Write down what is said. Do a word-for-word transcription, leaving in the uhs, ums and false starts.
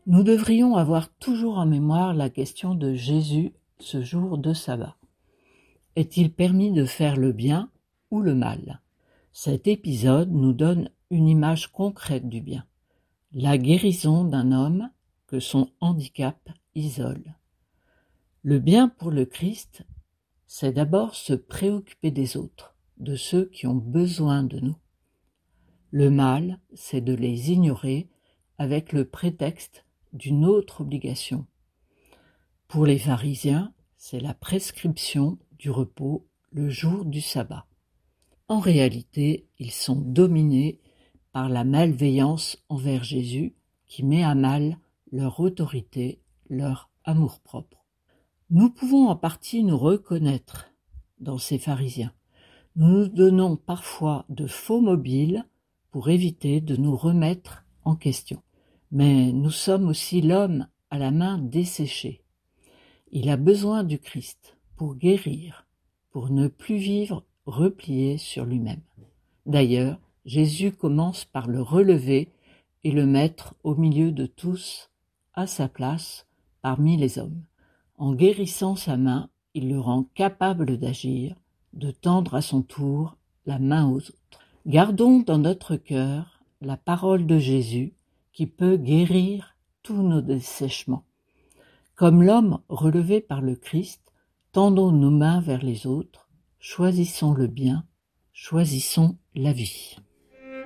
Nous devrions avoir toujours en mémoire la question de Jésus ce jour de sabbat. Est-il permis de faire le bien ou le mal? Cet épisode nous donne une image concrète du bien, la guérison d'un homme que son handicap isole. Le bien pour le Christ, c'est d'abord se préoccuper des autres, de ceux qui ont besoin de nous. Le mal, c'est de les ignorer avec le prétexte d'une autre obligation. Pour les pharisiens, c'est la prescription du repos le jour du sabbat. En réalité, ils sont dominés par la malveillance envers Jésus qui met à mal leur autorité, leur amour-propre. Nous pouvons en partie nous reconnaître dans ces pharisiens. Nous nous donnons parfois de faux mobiles pour éviter de nous remettre en question. Mais nous sommes aussi l'homme à la main desséchée. Il a besoin du Christ pour guérir, pour ne plus vivre replié sur lui-même. D'ailleurs, Jésus commence par le relever et le mettre au milieu de tous, à sa place, parmi les hommes. En guérissant sa main, il le rend capable d'agir, de tendre à son tour la main aux autres. Gardons dans notre cœur la parole de Jésus qui peut guérir tous nos dessèchements. Comme l'homme relevé par le Christ, tendons nos mains vers les autres, choisissons le bien, choisissons la vie.